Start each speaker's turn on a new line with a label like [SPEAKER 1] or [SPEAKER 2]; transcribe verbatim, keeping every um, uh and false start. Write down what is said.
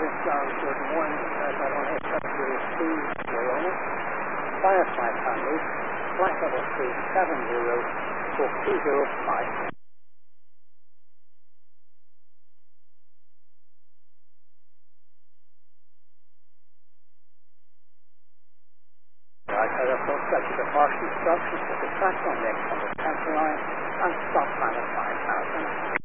[SPEAKER 1] this um, good morning. As I want to accept your two zero. Firefly family, flight level three seven zero for two zero five. Right, I have accepted the partial instructions for the track on next on the center line and stop time at five thousand.